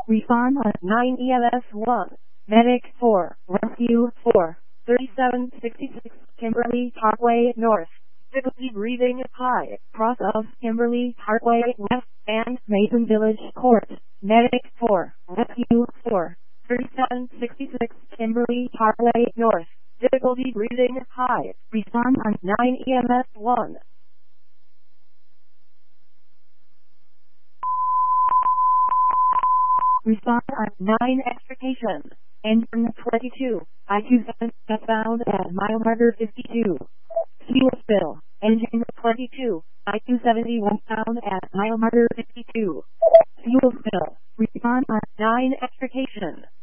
Respond on 9 EMS 1. Medic 4. Rescue 4. 3766 Kimberly Parkway North. Difficulty breathing high. Cross of Kimberly Parkway West and Mason Village Court. Medic 4. Rescue 4. 3766 Kimberly Parkway North. Difficulty breathing high. Respond on 9 EMS 1. Respond on 9 extrication. Engine 22. IQ7 found at mile marker 52. Fuel spill. Engine 22. IQ71 found at mile marker 52. Fuel spill. Respond on 9 extrication.